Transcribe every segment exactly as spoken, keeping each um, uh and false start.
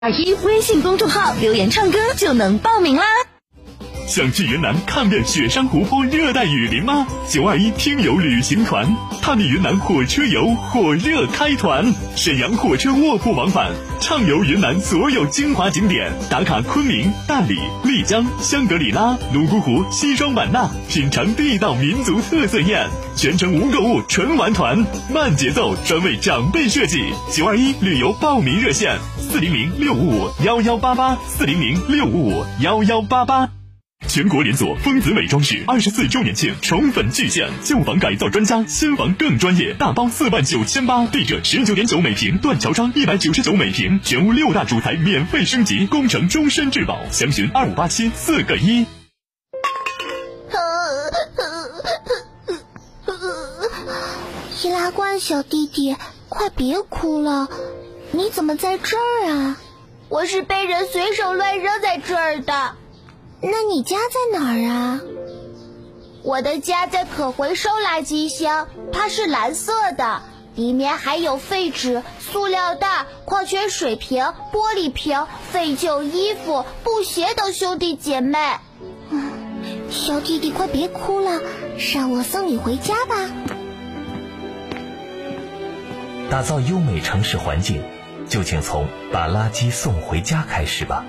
二一微信公众号留言唱歌就能报名啦！ 想去云南看遍雪山湖泊、热带雨林吗？九二一听友旅行团，探秘云南火车游火热开团，沈阳火车卧铺往返，畅游云南所有精华景点，打卡昆明、大理、丽江、香格里拉、泸沽湖、西双版纳，品尝地道民族特色宴，全程无购物纯玩团，慢节奏，专为长辈设计。九二一旅游报名热线：四零零六五五幺幺八八，四零零六五五幺幺八八。全国连锁丰子伟装饰二十四周年庆宠粉巨献，旧房改造专家，新房更专业，大包四万九千八，地者十九点九每平，断桥窗一百九十九每平，全屋六大主材免费升级，工程终身质保，详询二五八七四个一。 易拉罐小弟弟，快别哭了，你怎么在这儿啊？ 我是被人随手乱扔在这儿的。 那你家在哪儿啊？ 我的家在可回收垃圾箱，它是蓝色的，里面还有废纸、塑料袋、矿泉水瓶、玻璃瓶、废旧衣服、布鞋等兄弟姐妹。 嗯，小弟弟快别哭了，让我送你回家吧。 打造优美城市环境，就请从把垃圾送回家开始吧。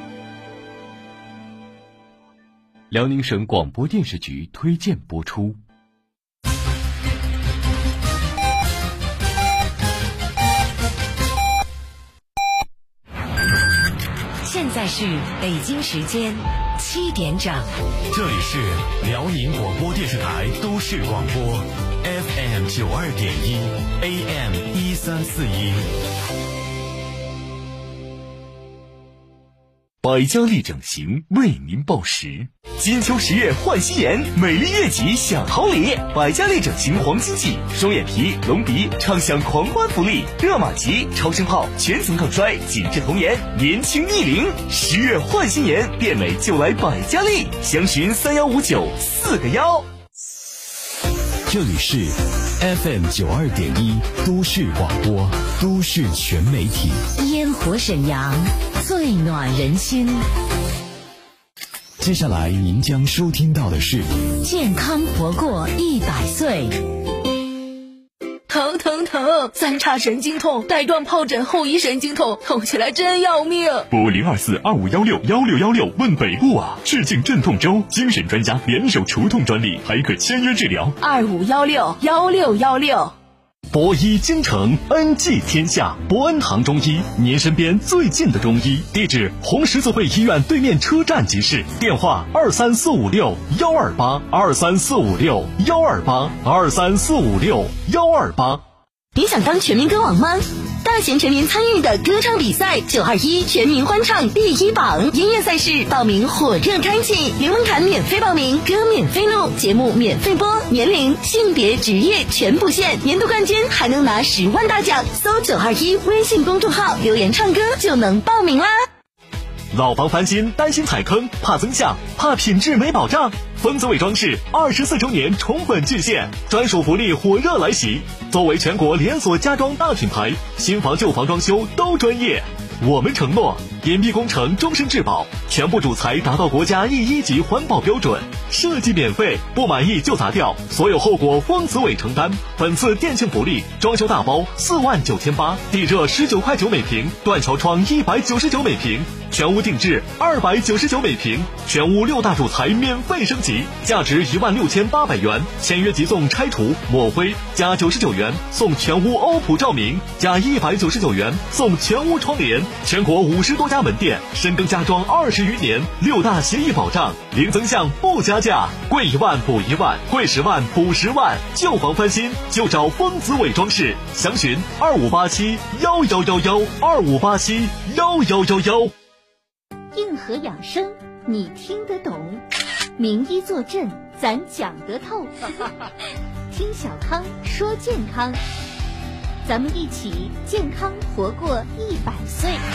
辽宁省广播电视局推荐播出。 现在是北京时间七点整， 这里是辽宁广播电视台都市广播 F M 九二点一 A M 一三四一。 百家丽整形为您报时，金秋十月换新颜，美丽月季享好礼。百家丽整形黄金季，双眼皮、隆鼻畅享狂欢福利，热玛吉、超声炮全层抗衰，紧致童颜，年轻逆龄。十月换新颜，变美就来百家丽，详询三幺五九四个幺。 这里是 F M 九二点一都市广播，都市全媒体。 烟火沈阳，最暖人心。 接下来您将收听到的是健康活过一百岁。 疼疼疼，三叉神经痛，带状疱疹后遗神经痛，痛起来真要命。 拨零二四二五幺六幺六幺六问北部啊！致敬镇痛周，精神专家联手除痛专利，还可签约治疗。 二五幺六幺六幺六。 博医京城，恩济天下，博恩堂中医，您身边最近的中医。地址：红十字会医院对面车站集市。电话：二三四五六幺二八，二三四五六幺二八，二三四五六幺二八。 你想当全民歌王吗？大型全民参与的歌唱比赛九二一全民欢唱第一榜，音乐赛事报名火热开启，零门槛免费报名，歌免费录，节目免费播，年龄、性别、职业全不限，年度冠军还能拿十万大奖。搜九二一微信公众号留言唱歌就能报名啦。 老房翻新担心踩坑，怕增项，怕品质没保障。丰子伟装饰二十四周年宠粉巨献，专属福利火热来袭。作为全国连锁家装大品牌，新房旧房装修都专业。我们承诺隐蔽工程终身质保，全部主材达到国家 E 一级环保标准，设计免费，不满意就砸掉，所有后果丰子伟承担。本次店庆福利，装修大包四万九千八，地热十九块九每平，断桥窗一百九十九每平，全屋定制二百九十九每平，全屋六大主材免费升级，价值一万六千八百元，签约即送拆除抹灰，加九十九元送全屋欧普照明，加一百九十九元送全屋窗帘。全国五十多家门店，深耕家装二十余年，六大协议保障，零增项不加价，贵一万补一万，贵十万补十万，旧房翻新就找丰子伟装饰，详询二五八七幺幺幺幺，二五八七幺幺幺幺。 硬核养生，你听得懂；名医坐镇，咱讲得透。听小康说健康，咱们一起健康活过一百岁。